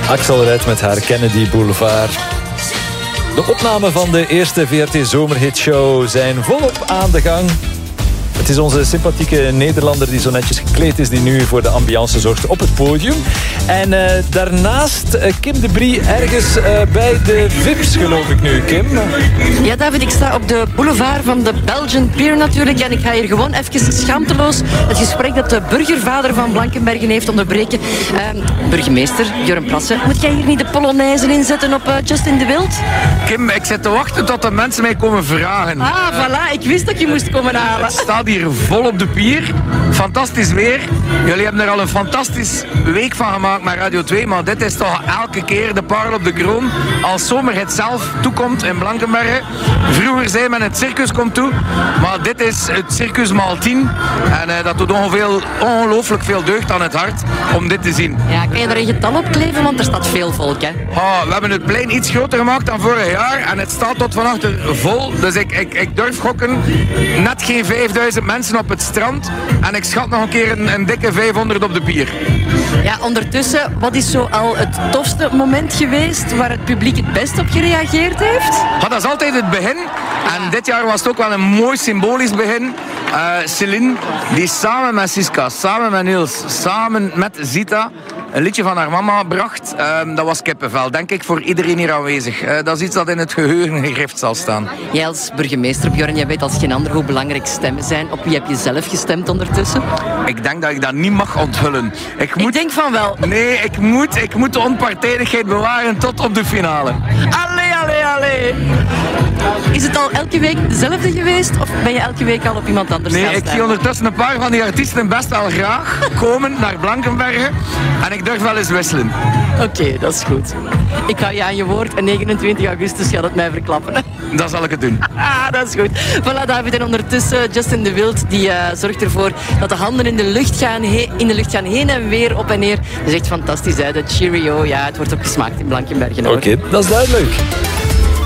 Axel Red met haar Kennedy Boulevard. De opnamen van de eerste VRT Zomerhitshow zijn volop aan de gang. Het is onze sympathieke Nederlander die zo netjes gekleed is, die nu voor de ambiance zorgt op het podium. En daarnaast Kim de Brie ergens bij de Vips, geloof ik nu, Kim. Ja, David, ik sta op de boulevard van de Belgian Pier natuurlijk. En ik ga hier gewoon even schaamteloos het gesprek dat de burgervader van Blankenbergen heeft onderbreken. Burgemeester Björn Plassen, moet jij hier niet de Polonaise inzetten op Justin de Wild? Kim, ik zit te wachten tot de mensen mij komen vragen. Voilà, ik wist dat je moest komen halen. Het staat hier vol op de pier. Fantastisch weer. Jullie hebben er al een fantastisch week van gemaakt met Radio 2, maar dit is toch elke keer de parel op de kroon als Zomerhit zelf toekomt in Blankenbergen. Vroeger zei men het circus komt toe, maar dit is het circus maal 10 en dat doet ongelooflijk veel deugd aan het hart om dit te zien. Ja, kan je er een getal op kleven, want er staat veel volk, hè? We hebben het plein iets groter gemaakt dan vorig jaar en het staat tot van achter vol, dus ik durf gokken, net geen 5000 mensen op het strand en ik schat nog een keer een dikke 500 op de pier. Ja, ondertussen, wat is zo al het tofste moment geweest waar het publiek het best op gereageerd heeft? Dat is altijd het begin. En dit jaar was het ook wel een mooi symbolisch begin. Céline, die samen met Siska, samen met Niels, samen met Zita een liedje van haar mama bracht. Dat was kippenvel, denk ik, voor iedereen hier aanwezig. Dat is iets dat in het geheugen gegrift zal staan. Jij als burgemeester, Björn, jij weet als geen ander hoe belangrijk stemmen zijn. Op wie heb je zelf gestemd ondertussen? Ik denk dat ik dat niet mag onthullen. Ik denk van wel. Nee, ik moet de onpartijdigheid bewaren tot op de finale. Allee. Is het al elke week dezelfde geweest of ben je elke week al op iemand anders gaan stemmen? Ik zie ondertussen een paar van die artiesten best wel graag komen naar Blankenbergen en ik durf wel eens wisselen. Oké, dat is goed. Ik hou je aan je woord en 29 augustus gaat het mij verklappen. Dan zal ik het doen. Dat is goed. Voilà, David. En ondertussen Justin de Wild die zorgt ervoor dat de handen in de lucht gaan heen en weer, op en neer. Dat is echt fantastisch, hè? De Cheerio, ja, het wordt ook gesmaakt in Blankenbergen. Oké, dat is duidelijk.